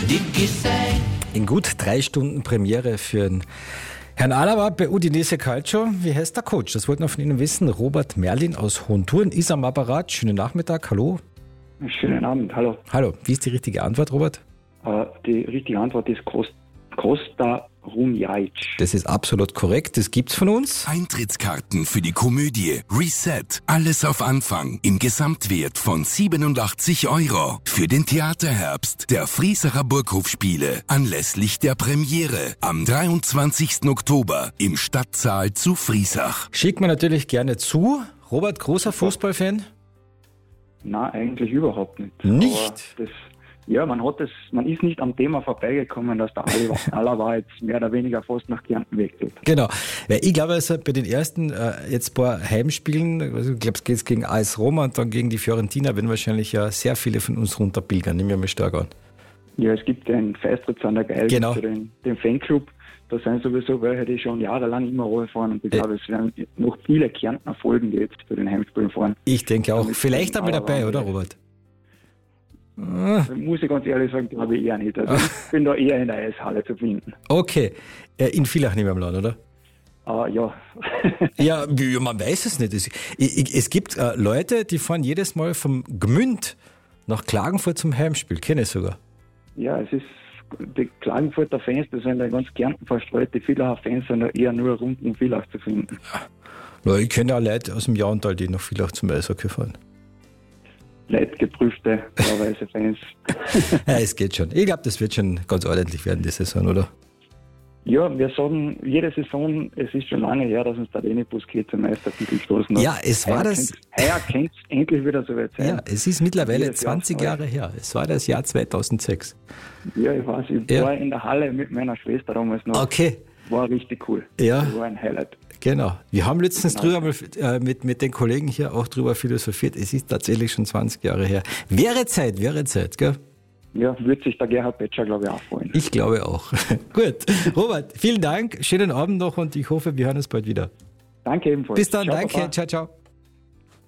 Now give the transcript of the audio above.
In gut 3 Stunden Premiere für den Herrn Alaba bei Udinese Calcio. Wie heißt der Coach? Das wollten wir von Ihnen wissen. Robert Merlin aus Hohenthurn ist am Apparat. Schönen Nachmittag, hallo. Schönen Abend, hallo. Hallo, wie ist die richtige Antwort, Robert? Die richtige Antwort ist Kosta Rumjaic. Das ist absolut korrekt, das gibt's von uns. Eintrittskarten für die Komödie Reset. Alles auf Anfang im Gesamtwert von 87 €. Für den Theaterherbst der Friesacher Burghofspiele anlässlich der Premiere am 23. Oktober im Stadtsaal zu Friesach. Schickt man natürlich gerne zu. Robert, großer Fußballfan? Nein, eigentlich überhaupt nicht. Nicht? Man ist nicht am Thema vorbeigekommen, dass der Alaba jetzt mehr oder weniger fast nach Kärnten wechselt. Genau, weil ich glaube, also bei den ersten jetzt paar Heimspielen, also ich glaube, es geht gegen AS Roma und dann gegen die Fiorentina, werden wahrscheinlich ja sehr viele von uns runterpilgern, nehmen wir mal stark an. Ja, es gibt den Feistritz an der Geil, genau. Für den Fanclub. Da sind sowieso welche, die schon jahrelang immer fahren und ich glaube, es werden noch viele Kärntner Folgen jetzt für den Heimspielen fahren. Ich denke auch. Vielleicht einmal dabei, oder Robert? Muss ich ganz ehrlich sagen, glaube ich eher nicht. Also ich bin da eher in der Eishalle zu finden. Okay. In Villach nicht mehr im Land, oder? Ja. Ja, man weiß es nicht. Es gibt Leute, die fahren jedes Mal vom Gmünd nach Klagenfurt zum Heimspiel. Kenne ich sogar. Ja, es ist die Klagenfurter Fans, das sind ja ganz Kärnten verstreut. Die Villacher Fans sind ja eher nur rund um Villach zu finden. Ja, ich kenne auch Leute aus dem Jahrtal, die nach Villach zum Eishockey fahren. Leidgeprüfte, blau-weiße Fans. Ja, es geht schon. Ich glaube, das wird schon ganz ordentlich werden, die Saison, oder? Ja, wir sagen jede Saison, es ist schon lange her, dass uns der René Busquets zum Meistertitel gestoßen hat. Ja, es war das. Heuer könnte es endlich wieder so weit sein. Ja, es ist mittlerweile 20 Jahre her. Es war das Jahr 2006. Ja, ich weiß. Ich war in der Halle mit meiner Schwester damals noch. Okay. War richtig cool. Ja. Das war ein Highlight. Genau. Wir haben letztens drüber mit den Kollegen hier auch drüber philosophiert. Es ist tatsächlich schon 20 Jahre her. Wäre Zeit, gell? Ja, wird sich der Gerhard Betscher, glaube ich, auch freuen. Ich glaube auch. Gut. Robert, vielen Dank. Schönen Abend noch und ich hoffe, wir hören uns bald wieder. Danke ebenfalls. Bis dann. Ciao, danke. Papa. Ciao, ciao.